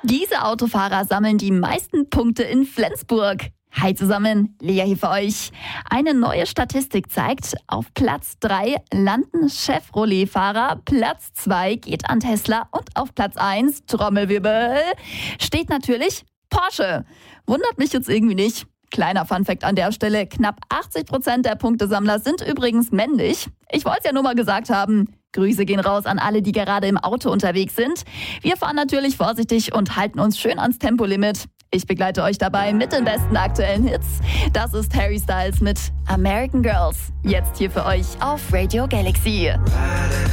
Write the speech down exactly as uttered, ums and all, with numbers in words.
Diese Autofahrer sammeln die meisten Punkte in Flensburg. Hi zusammen, Lea hier für euch. Eine neue Statistik zeigt, auf Platz drei landen Chevrolet-Fahrer, Platz zwei geht an Tesla und auf Platz eins, Trommelwirbel, steht natürlich Porsche. Wundert mich jetzt irgendwie nicht. Kleiner Funfact an der Stelle, knapp achtzig Prozent der Punktesammler sind übrigens männlich. Ich wollte es ja nur mal gesagt haben. Grüße gehen raus an alle, die gerade im Auto unterwegs sind. Wir fahren natürlich vorsichtig und halten uns schön ans Tempolimit. Ich begleite euch dabei mit den besten aktuellen Hits. Das ist Harry Styles mit American Girls. Jetzt hier für euch auf Radio Galaxy.